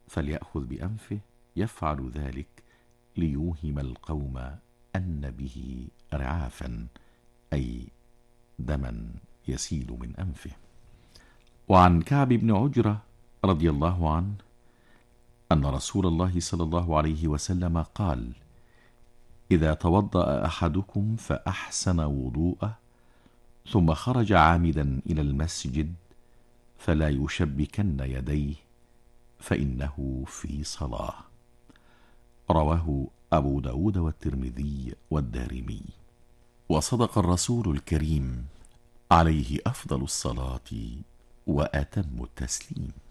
فليأخذ بأنفه يفعل ذلك ليوهم القوم أن به رعافا، أي دما يسيل من أنفه. وعن كعب بن عجرة رضي الله عنه أن رسول الله صلى الله عليه وسلم قال: إذا توضأ أحدكم فأحسن وضوءه ثم خرج عامدا إلى المسجد فلا يشبكن يديه فإنه في صلاة. رواه أبو داود والترمذي والدارمي. وصدق الرسول الكريم عليه أفضل الصلاة وأتم التسليم.